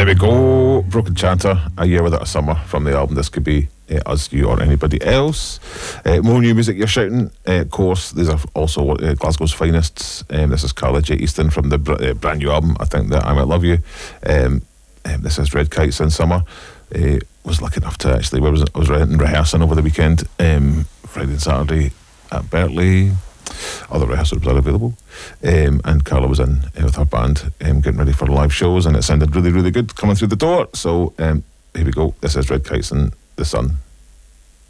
There we go. Broken Chanter, A Year Without a Summer from the album This Could Be Us, You or Anybody Else. More new music you're shouting. Of course, these are also Glasgow's finest. This is Carla J. Easton from the brand new album, I Think That I Might Love You. This is Red Kites in Summer. Was lucky enough to actually, I was rehearsing over the weekend, Friday and Saturday at Berkeley. Other rehearsals are available, and Carla was in with her band getting ready for live shows, and it sounded really, really good coming through the door. So here we go. This is Red Kites in the Sun.